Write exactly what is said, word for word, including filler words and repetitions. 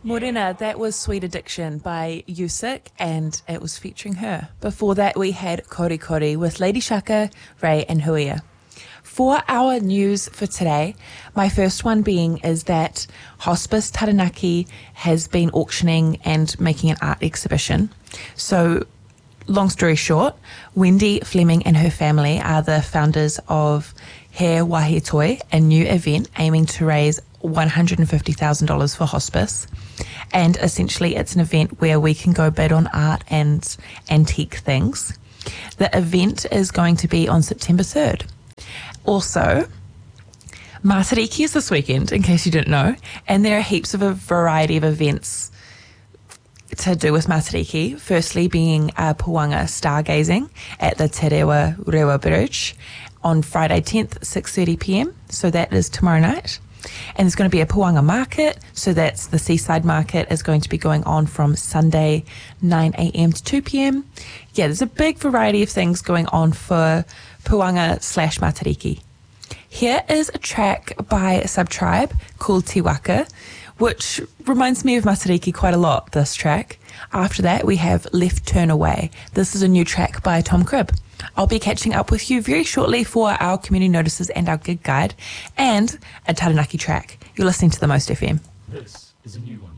Morena, that was Sweet Addiction by Yusik, and it was featuring her. Before that, we had Kori Kori with Lady Shaka, Ray, and Huia. For our news for today, my first one being is that Hospice Taranaki has been auctioning and making an art exhibition. So, long story short, Wendy Fleming and her family are the founders of He Wahi Toi, a new event aiming to raise one hundred fifty thousand dollars for hospice. And essentially it's an event where we can go bid on art and antique things. The event is going to be on September third. Also, Matariki is this weekend, in case you didn't know, and there are heaps of a variety of events to do with Matariki. Firstly being uh, Puanga stargazing at the Te Rewa Rewa Bridge on Friday tenth, six thirty p m, so that is tomorrow night. And there's going to be a Puanga market, so that's the seaside market, is going to be going on from Sunday nine a m to two p m. Yeah, there's a big variety of things going on for Puanga slash Matariki. Here is a track by a sub-tribe called Te Waka, which reminds me of Matariki quite a lot, this track. After that, we have Left Turn Away. This is a new track by Tom Cribb. I'll be catching up with you very shortly for our community notices and our gig guide and a Taranaki track. You're listening to The Most F M. This is a new one.